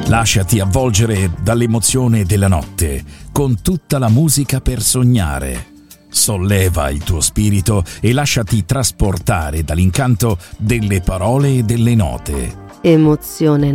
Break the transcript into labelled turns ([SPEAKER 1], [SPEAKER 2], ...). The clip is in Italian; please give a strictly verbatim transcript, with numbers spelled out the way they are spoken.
[SPEAKER 1] Lasciati avvolgere dall'emozione della notte con tutta la musica per sognare. Solleva il tuo spirito e lasciati trasportare dall'incanto delle parole e delle note.
[SPEAKER 2] Emozione